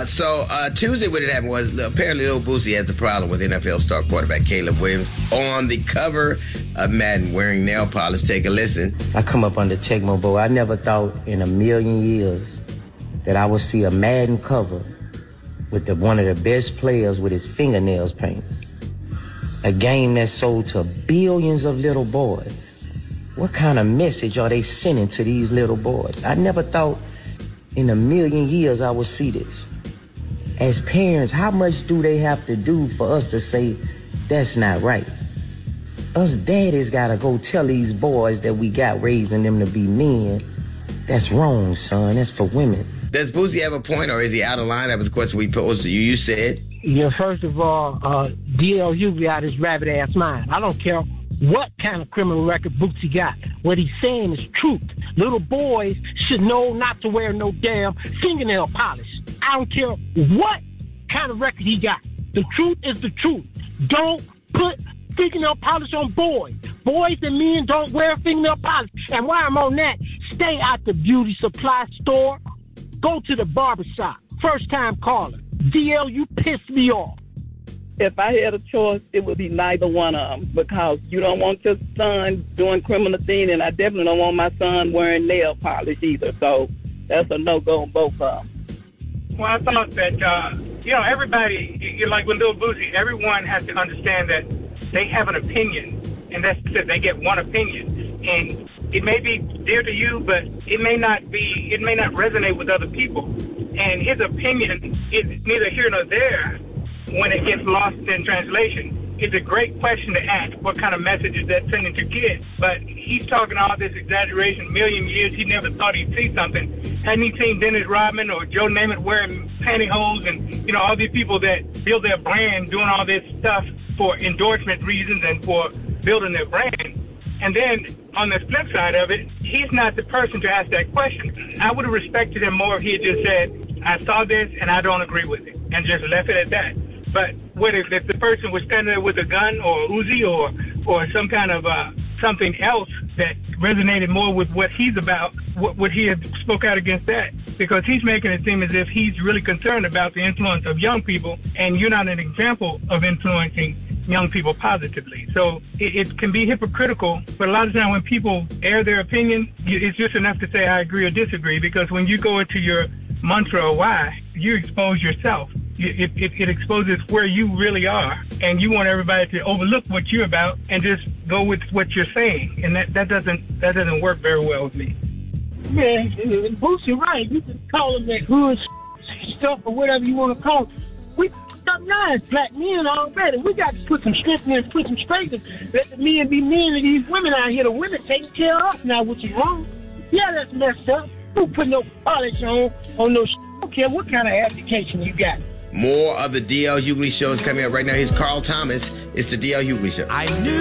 Tuesday what had happened was apparently Lil Boosie has a problem with NFL star quarterback Caleb Williams on the cover of Madden wearing nail polish. Take a listen. I come up under Tecmo Bowl. I never thought in a million years that I would see a Madden cover with one of the best players with his fingernails painted. A game that sold to billions of little boys. What kind of message are they sending to these little boys? I never thought in a million years I would see this. As parents, how much do they have to do for us to say that's not right? Us daddies gotta go tell these boys that we got raising them to be men. That's wrong, son. That's for women. Does Boosie have a point, or is he out of line? That was a question we posed to you. You said... Yeah, first of all, D.L. Hughley out his rabbit-ass mind. I don't care what kind of criminal record Boosie got. What he's saying is truth. Little boys should know not to wear no damn fingernail polish. I don't care what kind of record he got. The truth is the truth. Don't put fingernail polish on boys. Boys and men don't wear fingernail polish. And while I'm on that, stay out the beauty supply store. Go to the barbershop. First time caller. DL, you pissed me off. If I had a choice, it would be neither one of them, because you don't want your son doing criminal things, and I definitely don't want my son wearing nail polish either. So that's a no-go on both of them. Well, I thought that, everybody, like with Lil Boosie, everyone has to understand that they have an opinion, and that's that they get one opinion. And it may be dear to you, but it may not resonate with other people. And his opinion is neither here nor there when it gets lost in translation. It's a great question to ask, what kind of message is that sending to kids? But he's talking all this exaggeration, million years, he never thought he'd see something. Hadn't he seen Dennis Rodman or Joe Namath wearing pantyhose and, all these people that build their brand doing all this stuff for endorsement reasons and for building their brand? And then on the flip side of it, he's not the person to ask that question. I would have respected him more if he had just said, I saw this and I don't agree with it, and just left it at that. But what if the person was standing there with a gun or Uzi or some kind of something else that resonated more with what he's about, would he have spoke out against that? Because he's making it seem as if he's really concerned about the influence of young people, and you're not an example of influencing young people positively. So it can be hypocritical, but a lot of times when people air their opinion, it's just enough to say I agree or disagree, because when you go into your mantra or why, you expose yourself. It exposes where you really are, and you want everybody to overlook what you're about and just go with what you're saying, and that doesn't work very well with me. Yeah, Boosie, right? You can call him that hood stuff or whatever you want to call it. We got nine black men already. We got to put some strength in and put some strength in. Let the men be men and these women out here. The women taking care of us now, which is wrong. Yeah, that's messed up. Don't put no polish on no shit. I don't care what kind of education you got. More of the DL Hughley Show is coming up right now. Here's Carl Thomas. It's the DL Hughley Show. I knew